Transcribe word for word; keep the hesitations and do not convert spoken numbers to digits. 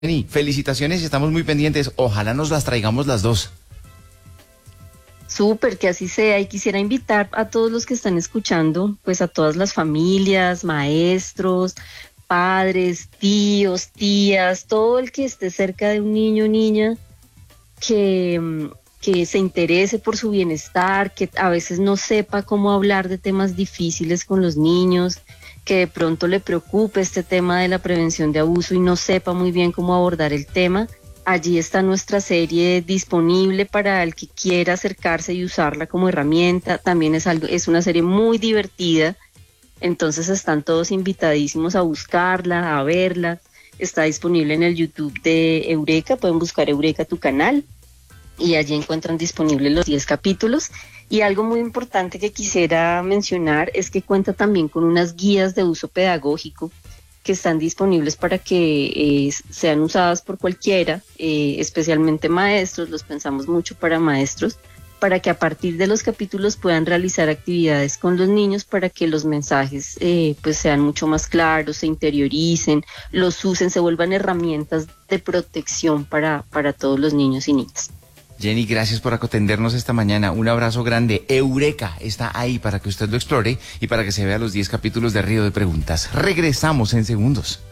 Jenny, felicitaciones y estamos muy pendientes. Ojalá nos las traigamos las dos. Súper, que así sea. Y quisiera invitar a todos los que están escuchando, pues a todas las familias, maestros, padres, tíos, tías, todo el que esté cerca de un niño o niña que, mm, que se interese por su bienestar, que a veces no sepa cómo hablar de temas difíciles con los niños, que de pronto le preocupe este tema de la prevención de abuso y no sepa muy bien cómo abordar el tema. Allí está nuestra serie disponible para el que quiera acercarse y usarla como herramienta. También es algo, es una serie muy divertida, entonces están todos invitadísimos a buscarla, a verla. Está disponible en el YouTube de Eureka, pueden buscar Eureka tu canal y allí encuentran disponibles los diez capítulos. Y algo muy importante que quisiera mencionar es que cuenta también con unas guías de uso pedagógico que están disponibles para que eh, sean usadas por cualquiera, eh, especialmente maestros. Los pensamos mucho para maestros, para que a partir de los capítulos puedan realizar actividades con los niños para que los mensajes eh, pues sean mucho más claros, se interioricen, los usen, se vuelvan herramientas de protección para, para todos los niños y niñas. Jenny, gracias por atendernos esta mañana. Un abrazo grande. Eureka está ahí para que usted lo explore y para que se vea los diez capítulos de Río de Preguntas. Regresamos en segundos.